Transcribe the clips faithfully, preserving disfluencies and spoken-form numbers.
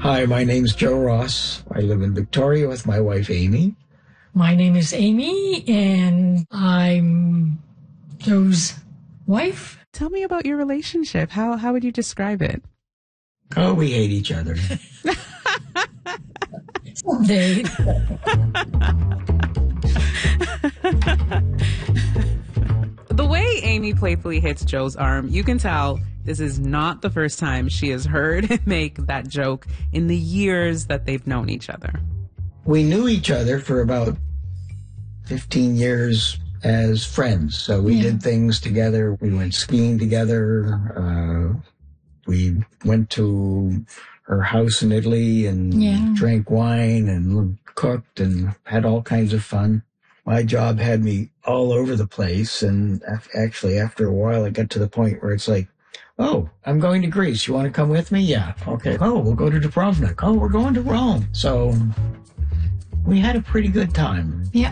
Hi, my name's Joe Ross. I live in Victoria with my wife, Amy. My name is Amy, and I'm Joe's wife. Tell me about your relationship. How how would you describe it? Oh, we hate each other. Someday. The way Amy playfully hits Joe's arm, you can tell this is not the first time she has heard him make that joke in the years that they've known each other. We knew each other for about fifteen years as friends. So we Yeah. did things together. We went skiing together. Uh, we went to her house in Italy and Yeah. drank wine and cooked and had all kinds of fun. My job had me all over the place. And af- actually, after a while, it got to the point where it's like, oh, I'm going to Greece. You want to come with me? Yeah. Okay. Oh, we'll go to Dubrovnik. Oh, we're going to Rome. So we had a pretty good time. Yeah.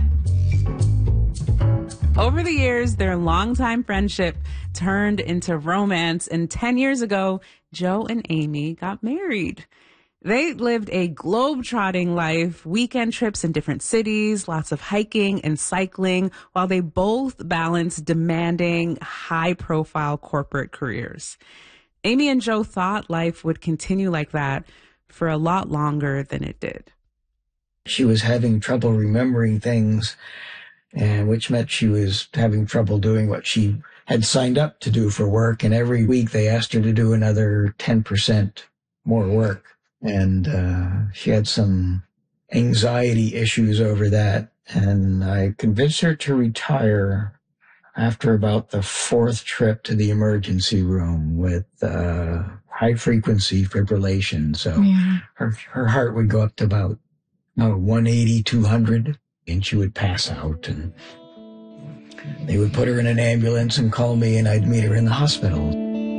Over the years, their longtime friendship turned into romance, and ten years ago, Joe and Amy got married. They lived a globe-trotting life, weekend trips in different cities, lots of hiking and cycling, while they both balanced demanding, high-profile corporate careers. Amy and Joe thought life would continue like that for a lot longer than it did. She was having trouble remembering things, and which meant she was having trouble doing what she had signed up to do for work. And every week they asked her to do another ten percent more work. And uh, she had some anxiety issues over that. And I convinced her to retire after about the fourth trip to the emergency room with uh, high frequency fibrillation. So Yeah. her, her heart would go up to about no, one eighty, two hundred, and she would pass out. And they would put her in an ambulance and call me, and I'd meet her in the hospital.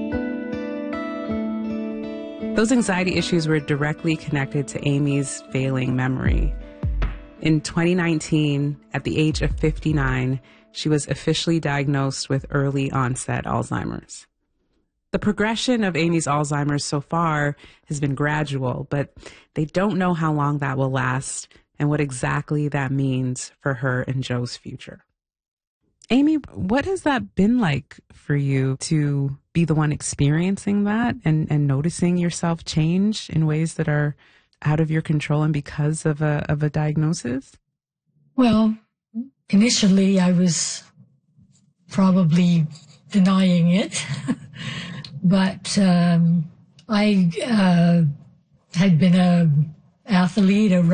Those anxiety issues were directly connected to Amy's failing memory. In twenty nineteen, at the age of fifty-nine, she was officially diagnosed with early onset Alzheimer's. The progression of Amy's Alzheimer's so far has been gradual, but they don't know how long that will last and what exactly that means for her and Joe's future. Amy, what has that been like for you to be the one experiencing that and, and noticing yourself change in ways that are out of your control and because of a of a diagnosis? Well, initially I was probably denying it, but um, I uh, had been a athlete, a